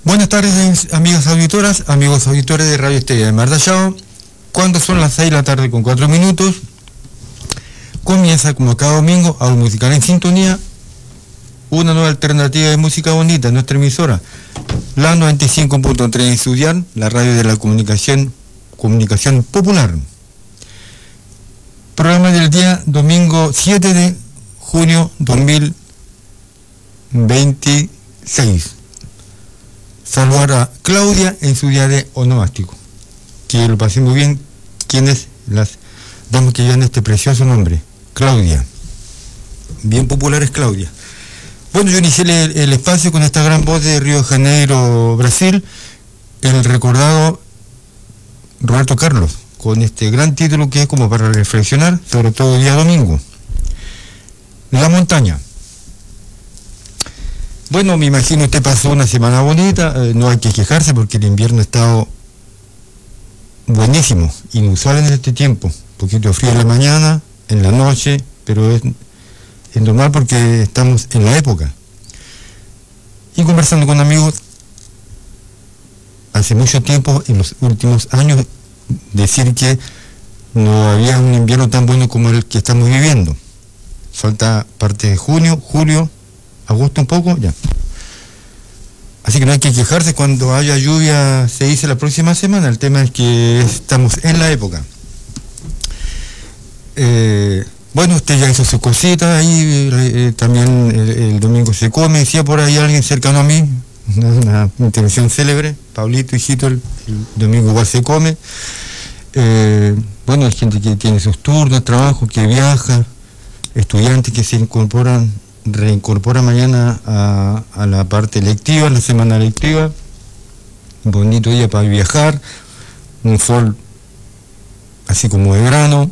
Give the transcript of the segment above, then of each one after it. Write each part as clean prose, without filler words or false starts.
Buenas tardes, amigas auditoras, amigos auditores de Radio Estéreo de Mardallao. Cuando son las 6 de la tarde con 4 minutos, comienza como cada domingo a Musical en Sintonía, una nueva alternativa de música bonita en nuestra emisora, la 95.3 en Sudián, la radio de la comunicación popular. Programa del día domingo 7 de junio 2026. Saludar a Claudia en su día de onomástico. Que lo pasé muy bien. ¿Quiénes las damas que llevan este precioso nombre? Claudia. Bien popular es Claudia. Bueno, yo inicié el espacio con esta gran voz de Río de Janeiro, Brasil, el recordado Roberto Carlos, con este gran título que es como para reflexionar, sobre todo el día domingo. La montaña. Bueno, me imagino usted pasó una semana bonita, no hay que quejarse porque el invierno ha estado buenísimo, inusual en este tiempo, un poquito frío en la mañana, en la noche, pero es normal porque estamos en la época. Y conversando con amigos, hace mucho tiempo, en los últimos años, decir que no había un invierno tan bueno como el que estamos viviendo. Falta parte de junio, julio, agosto un poco, ya. Así que no hay que quejarse cuando haya lluvia, se dice la próxima semana. El tema es que estamos en la época. Bueno, usted ya hizo sus cositas ahí, también el domingo se come. Decía por ahí alguien cercano a mí, una intervención célebre, Pablito, hijito, el domingo igual se come. Bueno, hay gente que tiene sus turnos, trabajo, que viaja, estudiantes que se reincorpora mañana a la parte lectiva, la semana lectiva. Un bonito día para viajar, un sol así como de verano.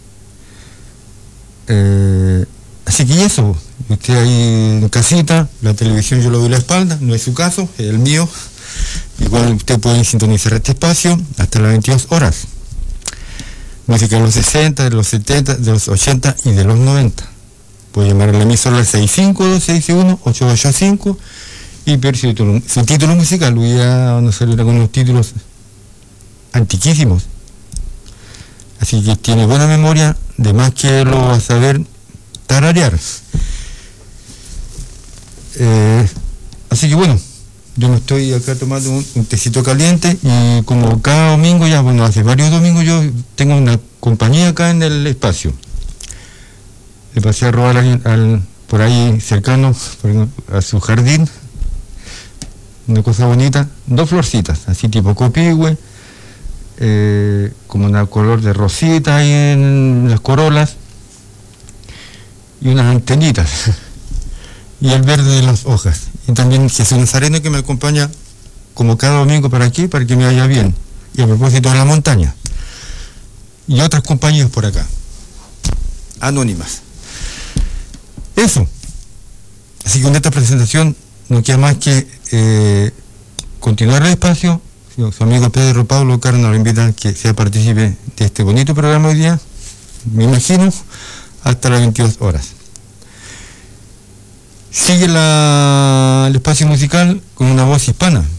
Así que eso, usted ahí en casita, la televisión yo lo doy la espalda, no es su caso, es el mío. Igual usted puede sintonizar este espacio hasta las 22 horas. Música de los 60, de los 70, de los 80 y de los 90. Puede llamar a la emisora al 652-661-885 y ver su título musical. Hoy ya nos salió con unos títulos antiquísimos. Así que tiene buena memoria, de más que lo va a saber tararear. Así que bueno, yo me estoy acá tomando un tecito caliente y como cada domingo, ya bueno, hace varios domingos yo tengo una compañía acá en el espacio. Le pasé a robar por ahí cercano, a su jardín, una cosa bonita, 2 florcitas, así tipo copihue, como una color de rosita ahí en las corolas, y unas antenitas, y el verde de las hojas. Y también Jesús Nazareno que me acompaña como cada domingo para aquí, para que me vaya bien. Y a propósito de la montaña. Y otras compañías por acá, anónimas. Eso. Así que con esta presentación no queda más que continuar el espacio. Su amigo Pedro Pablo Carna lo invita a que sea partícipe de este bonito programa hoy día, me imagino, hasta las 22 horas. Sigue el espacio musical con una voz hispana,